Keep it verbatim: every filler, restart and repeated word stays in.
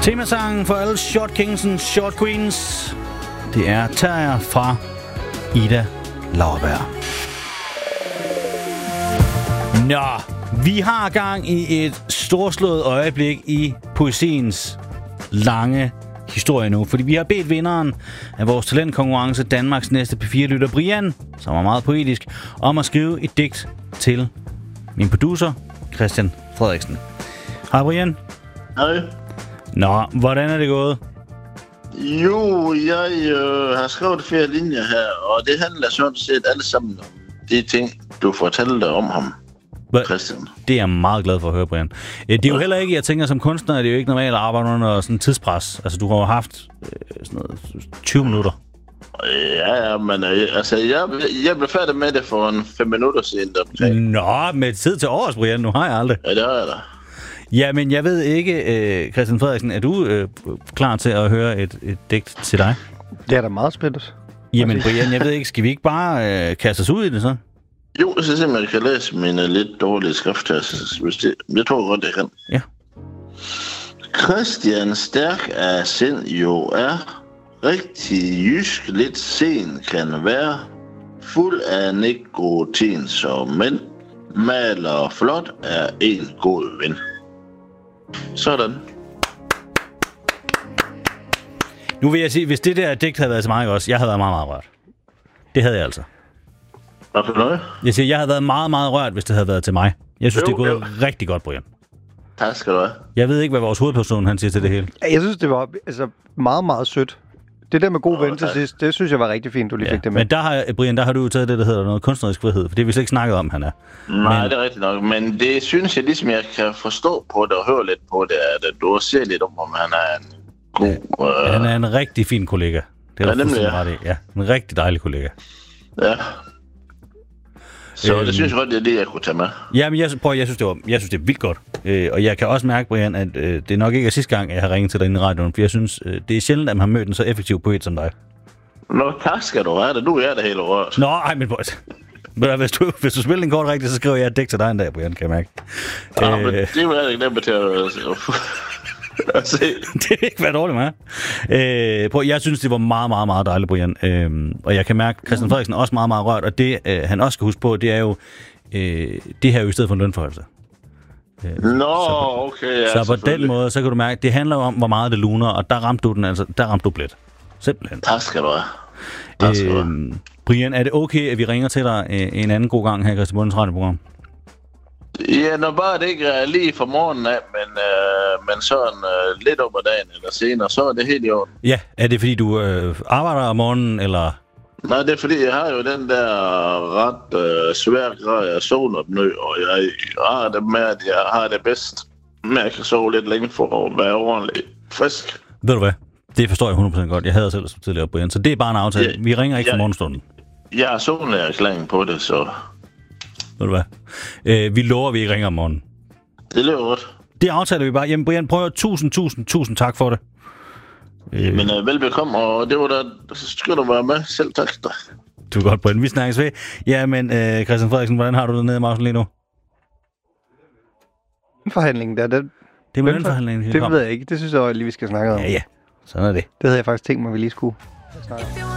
Temasangen for alle Short Kings og Short Queens. Det er Terrier fra Ida Lauerberg. Nå, vi har gang i et storslået øjeblik i poesiens lange historie nu, fordi vi har bedt vinderen af vores talentkonkurrence, Danmarks næste P fire-lytter, Brian, som er meget poetisk, om at skrive et digt til min producer, Christian Frederiksen. Hej Brian. Hej. Nå, hvordan er det gået? Jo, jeg øh, har skrevet flere linjer her, og det handler sådan set alle sammen om de ting, du fortalte om ham, Christian. Det er jeg meget glad for at høre, Brian. Det er jo heller ikke, jeg tænker som kunstner, det er jo ikke normalt at arbejde under sådan en tidspres. Altså, du har jo haft øh, sådan noget tyve minutter. Ja, ja, men øh, altså, jeg, jeg blev færdig med det for en fem minutter siden. Der. Nå, med tid til års, Brian, nu har jeg aldrig. Ja, det har jeg da. Ja, men jeg ved ikke, øh, Christian Frederiksen, er du øh, klar til at høre et, et digt til dig? Det er da meget spændende. Jamen, Brian, jeg ved ikke, skal vi ikke bare øh, kaste os ud i det så? Jo, jeg synes, at man kan læse mine lidt dårlige skrift her, hvis det, jeg tror godt, jeg kan. Ja. Christian Stærk af sind jo er, rigtig jysk lidt sen kan være, fuld af nikotin som mænd, maler flot er en god ven. Sådan. Nu vil jeg sige, hvis det der digt havde været til mig også, jeg havde været meget, meget rørt. Det havde jeg altså. Hvad for noget? Jeg siger, jeg havde været meget, meget rørt, hvis det havde været til mig. Jeg synes, jo, det er gået jo. rigtig godt, Brian. Tak skal du have. Jeg ved ikke, hvad vores hovedperson han siger til det hele. Jeg synes, det var altså, meget, meget sødt. Det der med god oh, ven til sidst, det synes jeg var rigtig fint, du lige ja, fik det med. Men der har, Brian, der har du jo taget det, der hedder noget kunstnerisk frihed, for det har vi slet ikke snakket om, han er. Nej, men... det er rigtigt nok, men det synes jeg ligesom, jeg kan forstå på det og høre lidt på det, at du ser lidt om, om han er en god... Ja, øh... han er en rigtig fin kollega. Det er ja, nemlig, ja. ret i. Ja, en rigtig dejlig kollega. Ja. Så øhm... det synes jeg godt, det er det, jeg kunne tage med. Ja, men jeg, prøv, jeg, synes, det var, jeg synes, det er vildt godt. Øh, og jeg kan også mærke, Brian, at øh, det nok ikke er sidste gang, jeg har ringet til dig inde i radioen, for jeg synes, øh, det er sjældent, at man har mødt en så effektiv poet som dig. Nå, tak skal du have det. Nu er jeg det hele rørt. Nå, ej, men boys. Hvis du, hvis du spiller en kort rigtigt, så skriver jeg et digt til dig en dag, Brian, kan jeg mærke. Ja, øh... men det er jo ikke nemt til at se. Det er ikke været dårligt med. Øh, prøv, jeg synes, det var meget, meget, meget dejligt, Brian. Øh, og jeg kan mærke, at Christian Frederiksen er også meget, meget rørt. Og det, øh, han også skal huske på, det er jo, øh, det her er jo i stedet for en lønforhøjelse. Øh, Nå, så, okay, ja, så på den måde, så kan du mærke, det handler jo om, hvor meget det luner, og der ramte du den, altså, der ramte du blæt. Simpelthen. Tak skal du have. Tak skal du have. Øh, Brian, er det okay, at vi ringer til dig øh, en anden god gang her i Christian Bundens radioprogram? Ja, når bare det ikke er lige fra morgenen af, men, øh, men sådan øh, lidt op ad dagen eller senere, så er det helt i orden. Ja, er det fordi du øh, arbejder om morgenen, eller... Nej, det er fordi, jeg har jo den der ret øh, svære grad af søvnopnø, og jeg har det med, at jeg har det bedst med, at jeg kan sove lidt længe for at være ordentligt frisk. Ved du hvad? Det forstår jeg hundrede procent godt. Jeg havde selv tidligere op, Brian, så det er bare en aftale. Ja, vi ringer ikke ja, for morgenstunden. Jeg har søvnlægerklæring på det, så... Ved du hvad? Øh, vi lover, at vi ikke ringer om morgenen. Det løber godt. Det aftaler vi bare. Jamen, Brian, prøv at tusind, tusind, tusind tak for det. Jamen, øh, velbekomme, og det var da... Skal du være med? Selv tak dig. Du er godt, Brian. Vi snakkes ved. Jamen, øh, Christian Frederiksen, hvordan har du det nede i Mausen lige nu? Forhandlingen der, den... Det er med lønforhandlingen. Det ved jeg ikke. Det synes jeg lige, vi skal snakke om. Ja, ja. Sådan er det. Det havde jeg faktisk tænkt mig, vi lige skulle snakke om.